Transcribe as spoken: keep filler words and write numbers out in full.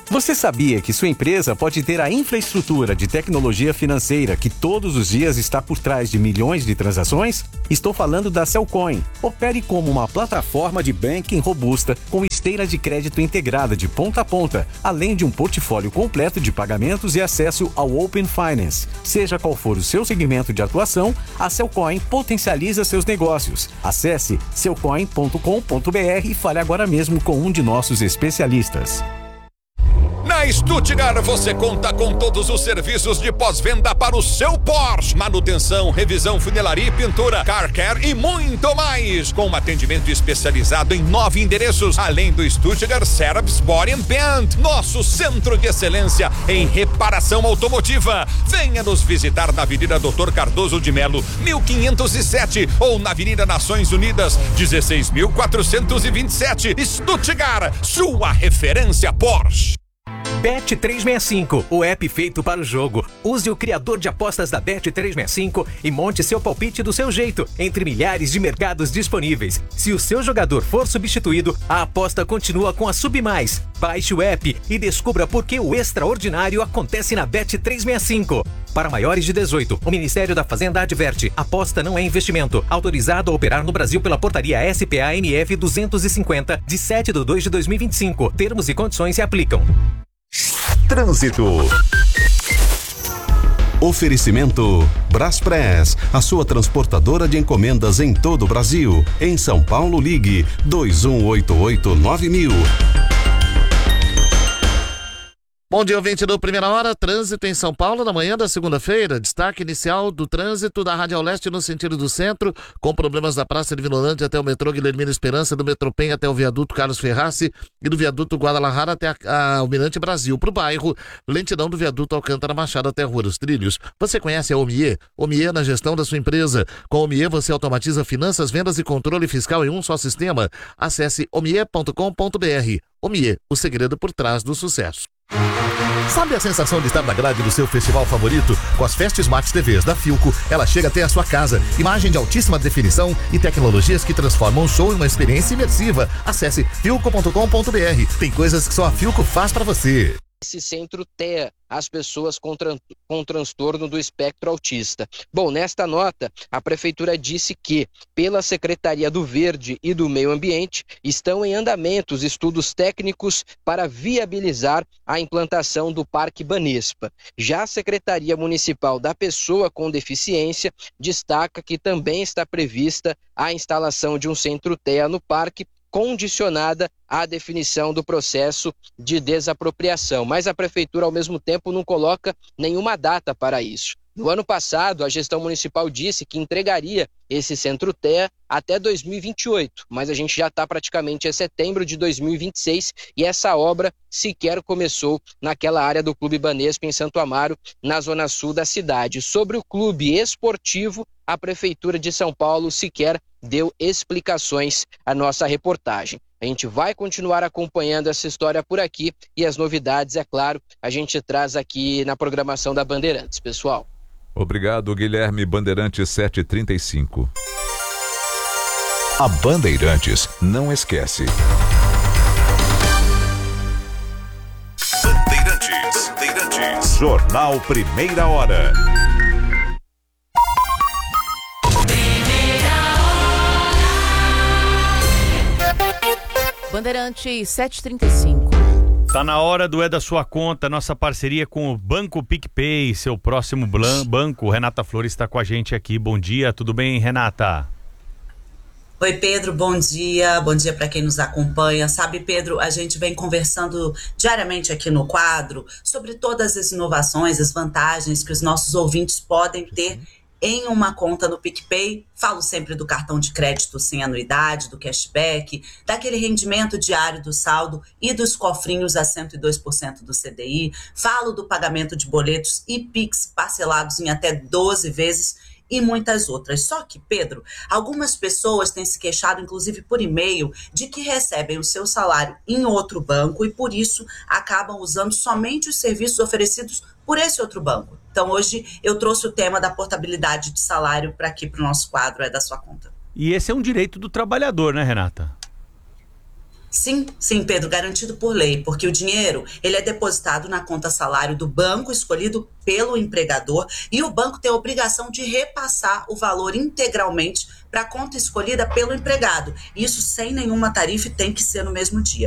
Você sabia que sua empresa pode ter a infraestrutura de tecnologia financeira que todos os dias está por trás de milhões de transações? Estou falando da Cellcoin. Opere como uma plataforma de banking robusta com esteira de crédito integrada de ponta a ponta, além de um portfólio completo de pagamentos e acesso ao Open Finance. Seja qual for o seu segmento de atuação, a Cellcoin potencializa seus negócios. Acesse cellcoin ponto com ponto br e fale agora mesmo com um de nossos especialistas. Na Stuttgart você conta com todos os serviços de pós-venda para o seu Porsche. Manutenção, revisão, funilaria e pintura, car care e muito mais. Com um atendimento especializado em nove endereços, além do Stuttgart Service Body and Paint, nosso centro de excelência em reparação automotiva. Venha nos visitar na Avenida doutor Cardoso de Melo, mil quinhentos e sete, ou na Avenida Nações Unidas, dezesseis mil quatrocentos e vinte e sete. Stuttgart, sua referência Porsche. Bet trezentos e sessenta e cinco, o app feito para o jogo. Use o criador de apostas da Bet trezentos e sessenta e cinco e monte seu palpite do seu jeito, entre milhares de mercados disponíveis. Se o seu jogador for substituído, a aposta continua com a Submais. Baixe o app e descubra por que o extraordinário acontece na Bet trezentos e sessenta e cinco. Para maiores de dezoito, o Ministério da Fazenda adverte: aposta não é investimento. Autorizado a operar no Brasil pela portaria S P A N F duzentos e cinquenta, de sete de dois de dois mil e vinte e cinco. Termos e condições se aplicam. Trânsito. Oferecimento Braspress, a sua transportadora de encomendas em todo o Brasil. Em São Paulo, ligue dois um oito oito nove mil. Bom dia, ouvinte do Primeira Hora. Trânsito em São Paulo na manhã da segunda-feira. Destaque inicial do trânsito da Radial Leste no sentido do centro, com problemas da Praça de Vinolândia até o metrô Guilhermina Esperança, do Metropen até o viaduto Carlos Ferraci e do viaduto Guadalajara até a, a Almirante Brasil. Para o bairro, lentidão do viaduto Alcântara Machado até a Rua dos Trilhos. Você conhece a Omie? Omie na gestão da sua empresa. Com a Omie você automatiza finanças, vendas e controle fiscal em um só sistema. Acesse omie ponto com ponto br. Omie, o segredo por trás do sucesso. Sabe a sensação de estar na grade do seu festival favorito? Com as Fest Smart T Vs da Philco, ela chega até a sua casa. Imagem de altíssima definição e tecnologias que transformam o show em uma experiência imersiva. Acesse philco ponto com ponto br. Tem coisas que só a Philco faz pra você. Esse centro T E A, as pessoas com, tran com transtorno do espectro autista. Bom, nesta nota, a Prefeitura disse que, pela Secretaria do Verde e do Meio Ambiente, estão em andamento os estudos técnicos para viabilizar a implantação do Parque Banespa. Já a Secretaria Municipal da Pessoa com Deficiência destaca que também está prevista a instalação de um centro T E A no parque, condicionada à definição do processo de desapropriação. Mas a Prefeitura, ao mesmo tempo, não coloca nenhuma data para isso. No ano passado, a gestão municipal disse que entregaria esse centro T E A até dois mil e vinte e oito, mas a gente já está praticamente em setembro de dois mil e vinte e seis e essa obra sequer começou naquela área do Clube Banespa, em Santo Amaro, na zona sul da cidade. Sobre o clube esportivo, a Prefeitura de São Paulo sequer deu explicações à nossa reportagem. A gente vai continuar acompanhando essa história por aqui e as novidades, é claro, a gente traz aqui na programação da Bandeirantes, pessoal. Obrigado, Guilherme. Bandeirantes sete e trinta e cinco. A Bandeirantes não esquece. Bandeirantes, Bandeirantes. Jornal Primeira Hora. Bandeirantes sete e trinta e cinco. Tá na hora do É da Sua Conta, nossa parceria com o Banco PicPay, seu próximo banco. Renata Flores está com a gente aqui. Bom dia, tudo bem, Renata? Oi, Pedro, bom dia. Bom dia para quem nos acompanha. Sabe, Pedro, a gente vem conversando diariamente aqui no quadro sobre todas as inovações, as vantagens que os nossos ouvintes podem ter em uma conta no PicPay. Falo sempre do cartão de crédito sem anuidade, do cashback, daquele rendimento diário do saldo e dos cofrinhos a cento e dois por cento do C D I. Falo do pagamento de boletos e Pix parcelados em até doze vezes e muitas outras. Só que, Pedro, algumas pessoas têm se queixado, inclusive por e-mail, de que recebem o seu salário em outro banco e, por isso, acabam usando somente os serviços oferecidos por esse outro banco. Então, hoje, eu trouxe o tema da portabilidade de salário para aqui, para o nosso quadro É da Sua Conta. E esse é um direito do trabalhador, né, Renata? Sim, sim, Pedro, garantido por lei, porque o dinheiro ele é depositado na conta salário do banco escolhido pelo empregador e o banco tem a obrigação de repassar o valor integralmente para a conta escolhida pelo empregado. Isso sem nenhuma tarifa e tem que ser no mesmo dia.